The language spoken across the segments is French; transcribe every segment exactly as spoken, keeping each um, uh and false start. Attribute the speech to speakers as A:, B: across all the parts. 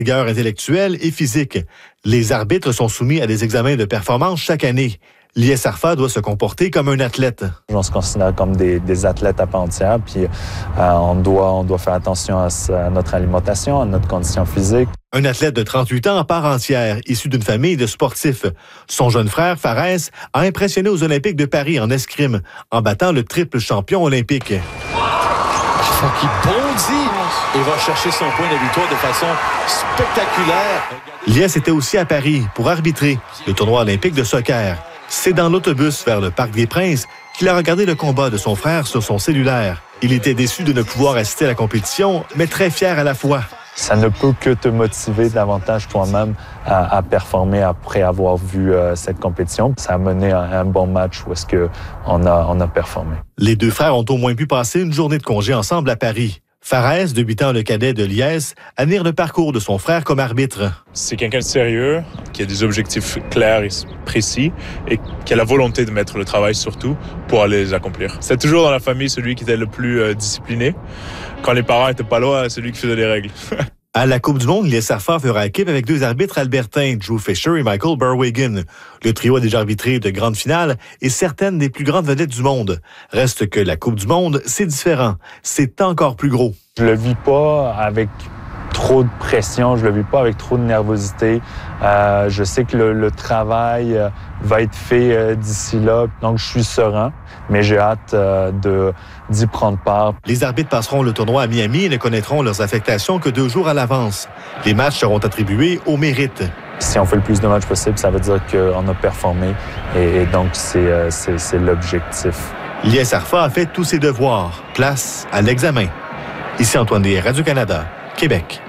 A: rigueur intellectuelle et physique. Les arbitres sont soumis à des examens de performance chaque année. L'I S R F A doit se comporter comme un athlète.
B: On se considère comme des, des athlètes à part entière, puis euh, on, doit, on doit faire attention à, à notre alimentation, à notre condition physique.
A: Un athlète de trente-huit ans à part entière, issu d'une famille de sportifs. Son jeune frère, Fares, a impressionné aux Olympiques de Paris en escrime, en battant le triple champion olympique.
C: Qui bondit et va chercher son point de victoire de façon spectaculaire.
A: Lies était aussi à Paris pour arbitrer le tournoi olympique de soccer. C'est dans l'autobus vers le Parc des Princes qu'il a regardé le combat de son frère sur son cellulaire. Il était déçu de ne pouvoir assister à la compétition, mais très fier à la fois.
B: Ça ne peut que te motiver davantage toi-même à, à performer après avoir vu euh, cette compétition. Ça a mené à un bon match où est-ce qu'on a, on a performé.
A: Les deux frères ont au moins pu passer une journée de congé ensemble à Paris. Fares, débutant le cadet de l'I S, admire le parcours de son frère comme arbitre.
D: C'est quelqu'un de sérieux, qui a des objectifs clairs et précis et qui a la volonté de mettre le travail surtout pour aller les accomplir. C'est toujours dans la famille celui qui était le plus euh, discipliné. Quand les parents étaient pas là, celui qui faisait les règles.
A: À la Coupe du monde, l'I S R F A fera équipe avec deux arbitres albertains, Drew Fisher et Michael Berwagen. Le trio a déjà arbitré de grandes finales et certaines des plus grandes vedettes du monde. Reste que la Coupe du monde, c'est différent. C'est encore plus gros.
B: Je le vis pas avec trop de pression, je le vis pas avec trop de nervosité. Euh, je sais que le, le travail euh, va être fait euh, d'ici là, donc je suis serein, mais j'ai hâte euh, de, d'y prendre part.
A: Les arbitres passeront le tournoi à Miami et ne connaîtront leurs affectations que deux jours à l'avance. Les matchs seront attribués au mérite.
B: Si on fait le plus de matchs possible, ça veut dire qu'on a performé et, et donc c'est, euh, c'est, c'est l'objectif.
A: L'I S R F A a fait tous ses devoirs. Place à l'examen. Ici Antoine Des, Radio-Canada, Québec.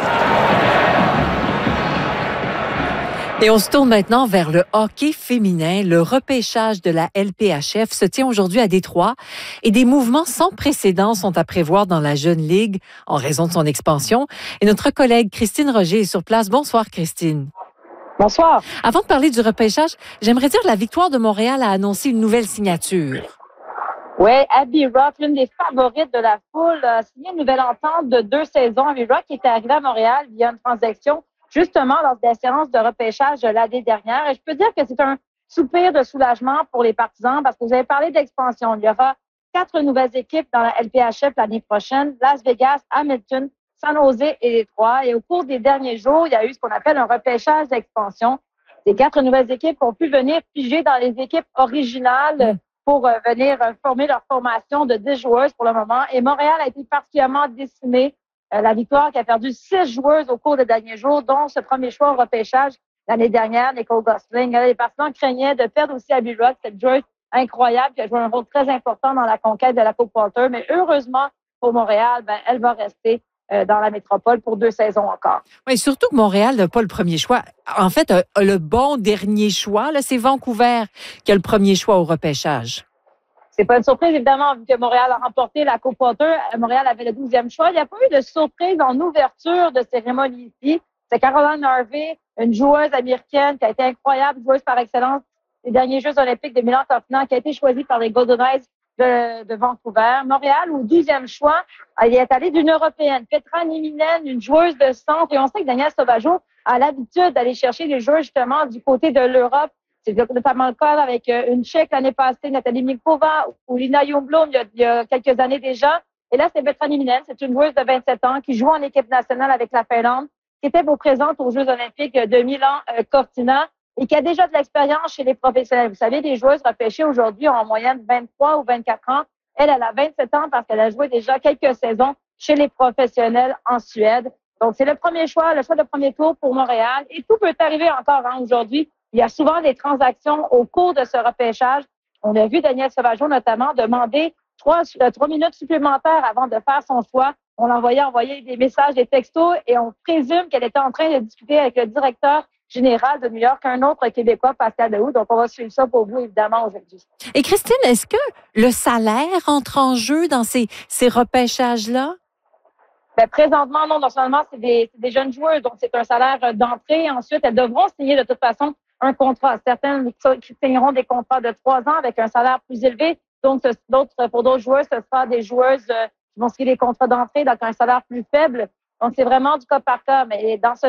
E: Et on se tourne maintenant vers le hockey féminin. Le repêchage de la L P H F se tient aujourd'hui à Détroit et des mouvements sans précédent sont à prévoir dans la Jeune Ligue en raison de son expansion. Et notre collègue Christine Roger est sur place. Bonsoir, Christine.
F: Bonsoir.
E: Avant de parler du repêchage, j'aimerais dire que la Victoire de Montréal a annoncé une nouvelle signature.
F: Oui, Abby Rock, l'une des favorites de la foule, a signé une nouvelle entente de deux saisons. Abby Rock qui était arrivée à Montréal via une transaction justement lors de la séance de repêchage de l'année dernière. Et je peux dire que c'est un soupir de soulagement pour les partisans parce que vous avez parlé d'expansion. Il y aura quatre nouvelles équipes dans la L P H F l'année prochaine. Las Vegas, Hamilton, San Jose et Détroit. Et au cours des derniers jours, il y a eu ce qu'on appelle un repêchage d'expansion. Ces quatre nouvelles équipes ont pu venir piger dans les équipes originales pour euh, venir euh, former leur formation de dix joueuses pour le moment. Et Montréal a été particulièrement décimé. Euh, la Victoire qui a perdu six joueuses au cours des derniers jours, dont ce premier choix au repêchage l'année dernière, Nicole Gosling. Les partisans craignaient de perdre aussi Abby Rock, cette joueuse incroyable qui a joué un rôle très important dans la conquête de la Coupe Walter. Mais heureusement pour Montréal, ben, elle va rester euh, dans la métropole pour deux saisons encore.
E: Oui, surtout que Montréal n'a pas le premier choix. En fait, a, a le bon dernier choix. Là, c'est Vancouver qui a le premier choix au repêchage.
F: C'est pas une surprise, évidemment, vu que Montréal a remporté la Coupe Walter. Montréal avait le douzième choix. Il n'y a pas eu de surprise en ouverture de cérémonie ici. C'est Caroline Harvey, une joueuse américaine qui a été incroyable, joueuse par excellence des derniers Jeux olympiques de Milan-Cortina, qui a été choisie par les Golden Knights de, de Vancouver. Montréal, au douzième choix, il est allé d'une Européenne, Petra Nieminen, une joueuse de centre. Et on sait que Daniel Sauvageau a l'habitude d'aller chercher des joueurs justement du côté de l'Europe. C'est notamment le cas avec une Tchèque l'année passée, Nathalie Milkova, ou Lina Ljungblom il y a, il y a quelques années déjà. Et là, c'est Petra Nieminen, c'est une joueuse de vingt-sept ans qui joue en équipe nationale avec la Finlande, qui était présente aux Jeux olympiques de Milan-Cortina et qui a déjà de l'expérience chez les professionnels. Vous savez, les joueuses repêchées aujourd'hui ont en moyenne vingt-trois ou vingt-quatre ans. Elle, elle a vingt-sept ans parce qu'elle a joué déjà quelques saisons chez les professionnels en Suède. Donc, c'est le premier choix, le choix de premier tour pour Montréal. Et tout peut arriver encore hein, aujourd'hui. Il y a souvent des transactions au cours de ce repêchage. On a vu Daniel Sauvageau notamment demander trois, trois minutes supplémentaires avant de faire son choix. On l'envoyait envoyer des messages, des textos et on présume qu'elle était en train de discuter avec le directeur général de New York, un autre Québécois, Pascal Lehoux. Donc, on va suivre ça pour vous, évidemment, aujourd'hui.
E: Et Christine, est-ce que le salaire entre en jeu dans ces, ces repêchages-là?
F: Ben, présentement, non. Non seulement c'est des, c'est des jeunes joueurs, donc c'est un salaire d'entrée. Ensuite, elles devront signer de toute façon un contrat. Certaines qui signeront des contrats de trois ans avec un salaire plus élevé. Donc, d'autres, pour d'autres joueurs, ce sera des joueuses qui vont signer des contrats d'entrée avec un salaire plus faible. Donc, c'est vraiment du cas par cas. Mais dans ce